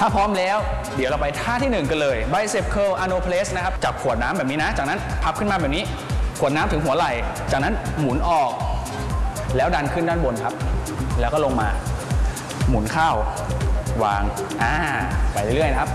ถ้าพร้อมแล้วเดี๋ยวเราไปท่าที่1กันเลย Bicep Curl Arnold Press นะครับจับขวดน้ำแบบนี้นะจากนั้นพับขึ้นมาแบบนี้ขวดน้ำถึงหัวไหล่จากนั้นหมุนออกแล้วดันขึ้นด้านบนครับแล้วก็ลงมาหมุนเข้าวางไปเรื่อยๆนะครับ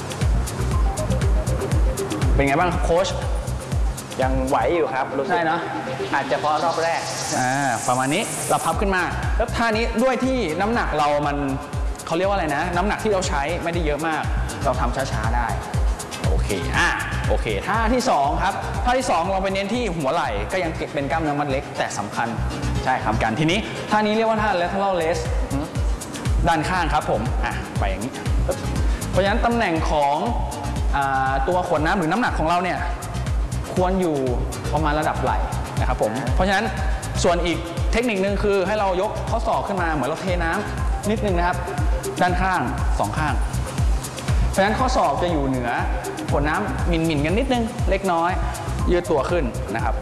เป็นไงบ้างโค้ชยังไหวอยู่ครับรู้สึกใช่เนาะอาจจะเพราะรอบแรกประมาณนี้เราพับขึ้นมาแล้วท่านี้ด้วยที่น้ำหนักเรามันเขาเรียกว่าอะไรนะน้ำหนักที่เราใช้ไม่ได้เยอะมากเราทำช้าๆได้โอเคท่าที่2ครับท่าที่2เราไปเน้นที่หัวไหล่ก็ยังเป็นกล้ามเนื้อมัดเล็กแต่สำคัญใช่ครับกันทีนี้ท่านี้เรียกว่าท่า lateral raise ด้านข้างครับผมไปอย่างนี้เพราะฉะนั้นตำแหน่งของตัวขวดน้ำหรือน้ำหนักของเราเนี่ยควรอยู่ประมาณระดับไหล่นะครับผมเพราะฉะนั้นส่วนอีกเทคนิคนึงคือให้เรายกข้อศอกขึ้นมาเหมือนเราเทน้ำนิดนึงนะครับด้านข้าง2ข้างเพราะฉะนั้นข้อศอกจะอยู่เหนือขวดน้ำหมิ่นกันนิดนึงเล็กน้อยยืดตัวขึ้นนะครับ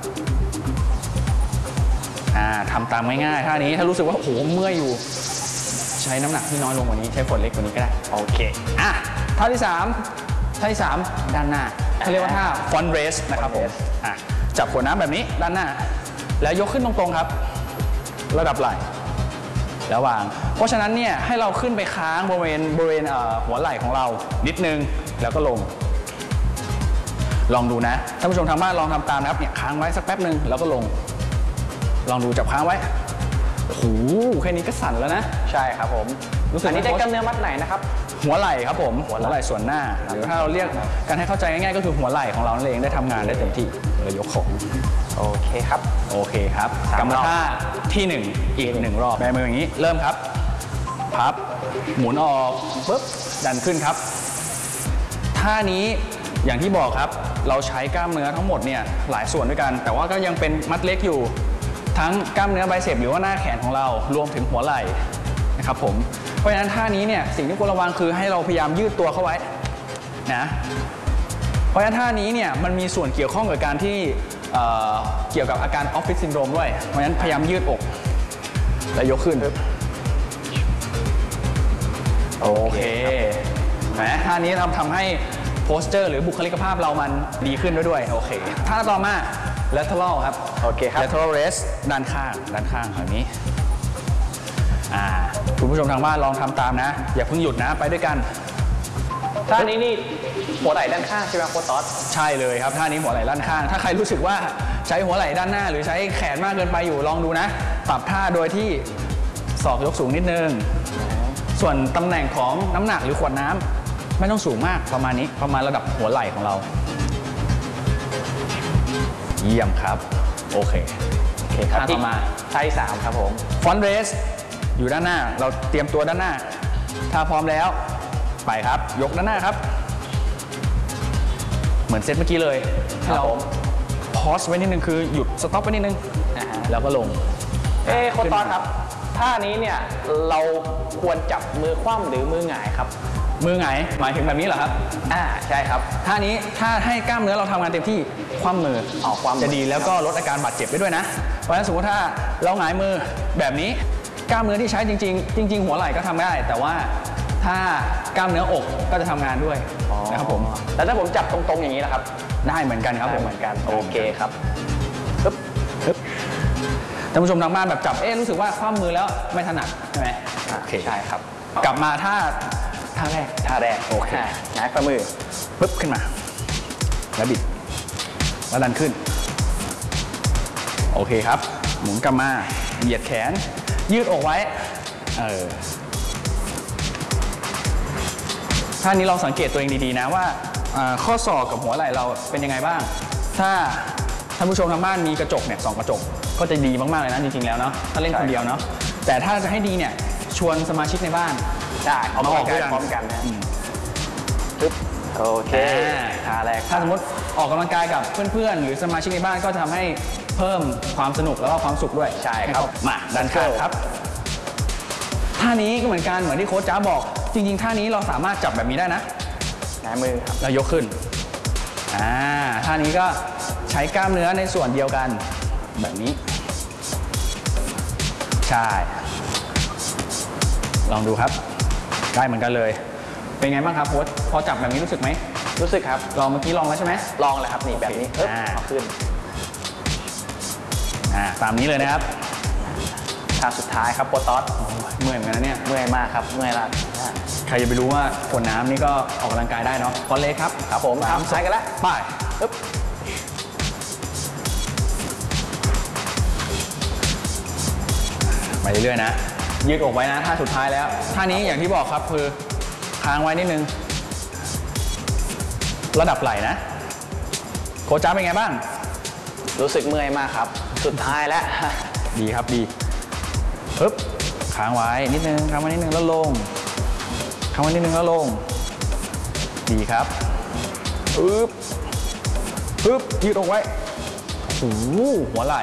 ทำตามง่ายๆท่านี้ถ้ารู้สึกว่าโอ้โหเมื่อยอยู่ใช้น้ำหนักที่น้อยลงกว่านี้ใช้ขวดเล็กกว่านี้ก็ได้โอเคท่าที่3ด้านหน้าเขาเรียกว่าท่า front raise นะครับผมจับขวดน้ำแบบนี้ด้านหน้าแล้วยกขึ้นตรงๆครับระดับไหล่แล้ววางเพราะฉะนั้นเนี่ยให้เราขึ้นไปค้างบริเวณหัวไหล่ของเรานิดนึงแล้วก็ลงลองดูนะท่านผู้ชมทางบ้านลองทำตามนะครับเนี่ยค้างไว้สักแป๊บนึงแล้วก็ลงลองดูจับค้างไว้โอ้โหแค่นี้ก็สั่นแล้วนะใช่ครับผมรู้สึกอันนี้ได้กล้ามเนื้อมัดไหนนะครับหัวไหล่ครับผมหัวไหล่ส่วนหน้าหรือถ้าเราเรียกกันให้เข้าใจง่ายๆก็คือหัวไหล่ของเราเองได้ทำงานได้เต็มที่เลยยกของโอเคครับกรรมท่าที่1อีก1รอบแบมืออย่างนี้เริ่มครับพับหมุนออกปุ๊บดันขึ้นครับท่านี้อย่างที่บอกครับเราใช้กล้ามเนื้อทั้งหมดเนี่ยหลายส่วนด้วยกันแต่ว่าก็ยังเป็นมัดเล็กอยู่ทั้งกล้ามเนื้อไบเซปหรือว่าหน้าแขนของเรารวมถึงหัวไหล่นะครับผมเพราะฉะนั้นท่านี้เนี่ยสิ่งที่ควรระวังคือให้เราพยายามยืดตัวเข้าไว้นะเพราะฉะนั้นท่านี้เนี่ยมันมีส่วนเกี่ยวข้องกับการที่เกี่ยวกับอาการออฟฟิศซินโดรมด้วยเพราะฉะนั้นพยายามยืดอกแล้วยกขึ้นโอเคท่านี้ทำให้โพสเจอร์หรือบุคลิกภาพเรามันดีขึ้นด้วยโอเคท่าต่อมา lateral ครับโอเคครับ lateral raise ด้านข้างแบบนี้คุณผู้ชมทางบ้านลองทำตามนะอย่าเพิ่งหยุดนะไปด้วยกันท่านี้นี่หัวไหล่ด้านข้างใช่ไหมโค้ชต๊อดใช่เลยครับท่านี้หัวไหล่ด้านข้างถ้าใครรู้สึกว่าใช้หัวไหล่ด้านหน้าหรือใช้แขนมากเกินไปอยู่ลองดูนะปรับท่าโดยที่ศอกยกสูงนิดนึงส่วนตำแหน่งของน้ำหนักหรือขวดน้ำไม่ต้องสูงมากประมาณนี้ประมาณระดับหัวไหล่ของเราเยี่ยมครับโอเคครับต่อมาท่าที่3ครับผม front raise อยู่ด้านหน้าเราเตรียมตัวด้านหน้าถ้าพร้อมแล้วไปครับยกด้านหน้าครับเหมือนเซตเมื่อกี้เลยให้เราพอสไว้นิดนึงคือหยุดสต็อปไว้นิดนึงแล้วก็ลงโค้ชต๊อดครับท่านี้เนี่ยเราควรจับมือคว่ำหรือมือหงายครับมือหงายหมายถึงแบบนี้เหรอครับใช่ครับท่านี้ถ้าให้กล้ามเนื้อเราทำงานเต็มที่คว่ำมือจะดีแล้วก็ลดอาการบาดเจ็บได้ด้วยนะเพราะฉะนั้นสมมติถ้าเราหงายมือแบบนี้กล้ามเนื้อที่ใช้จริงหัวไหล่ก็ทำได้แต่ว่าถ้ากล้ามเนื้ออกก็จะทำงานด้วยนะครับผมแล้วถ้าผมจับตรงๆอย่างนี้นะครับได้เหมือนกันครับผมเหมือนกันโอเคครับท่านผู้ชมทางบ้านแบบจับรู้สึกว่าคว่ำมือแล้วไม่ถนัดใช่ไหมโอเคใช่ครับกลับมาท่าแรกโอเคหงายฝ่ามือปึ๊บขึ้นมาแล้วบิดแล้วดันขึ้นโอเคครับหมุนกลับมาเหยียดแขนยืดอกไว้ท่านี้เราสังเกตตัวเองดีๆนะว่าข้อศอกกับหัวไหล่เราเป็นยังไงบ้างถ้าท่านผู้ชมทางบ้านมีกระจกเนี่ย2กระจกก็จะดีมากๆเลยนะจริงๆแล้วเนาะถ้าเล่นคนเดียวเนาะแต่ถ้าจะให้ดีเนี่ยชวนสมาชิกในบ้านได้เอามาออกพร้อมกันนะโอเคท่าแรกถ้าสมมติออกกำลังกายกับเพื่อนๆหรือสมาชิกในบ้านก็จะทำให้เพิ่มความสนุกแล้วก็ความสุขด้วยใช่ครับมาดันข้างครับท่านี้ก็เหมือนกันเหมือนที่โค้ชจ้าบอกจริงๆท่านี้เราสามารถจับแบบนี้ได้นะหงายมือครับแล้วยกขึ้นท่านี้ก็ใช้กล้ามเนื้อในส่วนเดียวกันแบบนี้ใช่ลองดูครับได้เหมือนกันเลยเป็นไงบ้างครับโค้ชพอจับแบบนี้รู้สึกไหมรู้สึกครับลองเมื่อกี้ลองแล้วใช่ไหมลองเลยครับนี่แบบนี้เอาขึ้นตามนี้เลยนะครับท่าสุดท้ายครับโปรตอสเมื่อยเหมือนกันนะเนี่ยเมื่อยมากครับเมื่อยละใครจะไปรู้ว่าขวดน้ำนี่ก็ออกกำลังกายได้เนาะคอนเล็กครับครับผมทำใช้กันแล้วไปปึ๊บไปเรื่อยๆนะยืดอกไว้นะท่าสุดท้ายแล้วท่านี้อย่างที่บอกครับคือค้างไว้นิดนึงระดับไหล่นะโค้ชจ้าเป็นไงบ้างรู้สึกเมื่อยมากครับสุดท้ายแล้วดีครับดีปึ๊บค้างไว้นิดนึงค้างไว้นิดนึงแล้วลงค้างไว้นิดนึงแล้วลงดีครับปึ๊บปึ๊บยืดอกไว้โอ้โหหัวไหล่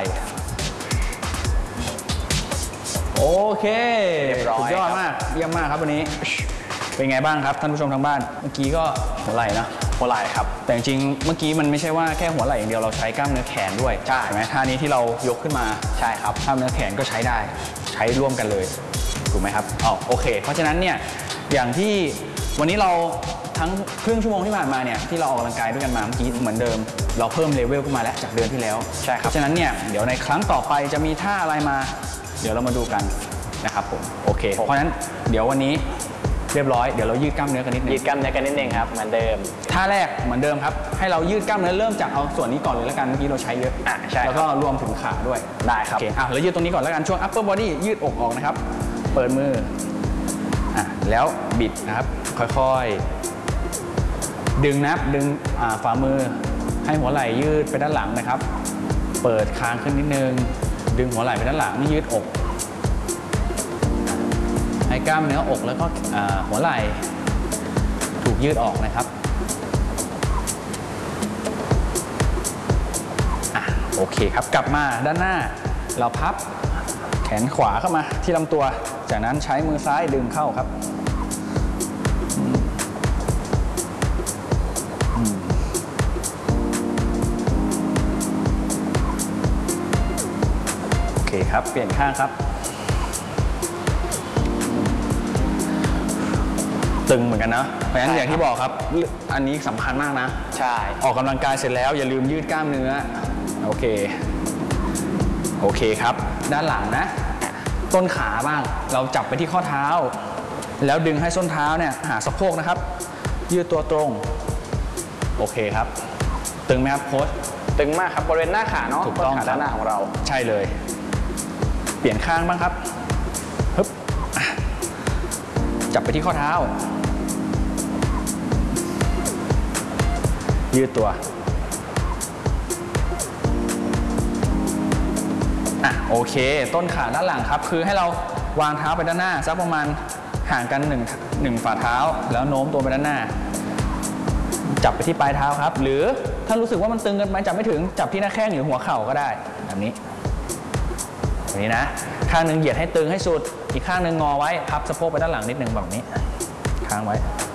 โอเคเรียบร้อยสุดยอดมากเยี่ยมมากครับวันนี้เป็นไงบ้างครับท่านผู้ชมทางบ้านเมื่อกี้ก็หัวไหล่นะหัวไหล่ครับแต่จริงๆเมื่อกี้มันไม่ใช่ว่าแค่หัวไหล่อย่างเดียวเราใช้กล้ามเนื้อแขนด้วยใช่เห็นไหมท่านี้ที่เรายกขึ้นมาใช่ครับกล้ามเนื้อแขนก็ใช้ได้ใช้ร่วมกันเลยถูกไหมครับอ๋อโอเค เพราะฉะนั้นเนี่ยอย่างที่วันนี้เราทั้งครึ่งชั่วโมงที่ผ่านมาเนี่ยที่เราออกกำลังกายด้วยกันมาเมื่อกี้เหมือนเดิม เราเพิ่มเลเวลขึ้นมาแล้วจากเดือนที่แล้วใช่ครับเพราะฉะนั้นเนี่ยเดี๋ยวในครั้งต่อไปจะมีท่าอะไรมา เดี๋ยวเรามาดูกันนะครับผมโอเคเพราะฉะนั้นเดี๋ยววันนี้เรียบร้อยเดี๋ยวเรายืดกล้ามเนื้อกันนิดนึงยืดกล้ามเนื้อกันนิดนึงครับเหมือนเดิมท่าแรกเหมือนเดิมครับให้เรายืดกล้ามเนื้อเริ่มจากเอาส่วนนี้ก่อนเลยแล้วกันเมื่อกี้เราใช้เยอะใช่ครับแล้วก็รวมถึงขาด้วยได้ครับโอเคเรายืดตรงนี้ก่อนแล้วกันช่วง upper body ยืดอกออกนะครับเปิดมือแล้วบิดนะครับค่อยๆดึงนะครับดึงฝ่ามือให้หัวไหล่ยืดไปด้านหลังนะครับเปิดคางขึ้นนิดนึงดึงหัวไหล่ไปด้านหลังนี่ยืดอกให้กล้ามเนื้ออกแล้วก็หัวไหล่ถูกยืดออกนะครับโอเคครับกลับมาด้านหน้าเราพับแขนขวาเข้ามาที่ลำตัวจากนั้นใช้มือซ้ายดึงเข้าครับโอเคครับเปลี่ยนข้างครับตึงเหมือนกันนะเพราะฉะนั้นอย่างที่บอกครับอันนี้สำคัญมากนะใช่ออกกำลังกายเสร็จแล้วอย่าลืมยืดกล้ามเนื้อโอเคครับด้านหลังนะต้นขาบ้างเราจับไปที่ข้อเท้าแล้วดึงให้ส้นเท้าเนี่ยหาสะโพกนะครับยืดตัวตรงโอเคครับตึงไหมครับโค้ชตึงมากครับบริเวณหน้าขาเนาะถูกต้องขาด้านหน้าของเราใช่เลยเปลี่ยนข้างบ้างครับฮึบจับไปที่ข้อเท้ายืดตัวโอเคต้นขาด้านหลังครับคือให้เราวางเท้าไปด้านหน้าสักประมาณห่างกัน1ฝ่าเท้าแล้วโน้มตัวไปด้านหน้าจับไปที่ปลายเท้าครับหรือถ้ารู้สึกว่ามันตึงเกินไปจับไม่ถึงจับที่หน้าแข้งหรือหัวเข่าก็ได้แบบนี้นะข้างหนึ่งเหยียดให้ตึงให้สุดอีกข้างหนึ่งงอไว้พับสะโพกไปด้านหลังนิดนึงแบบนี้ค้างไว้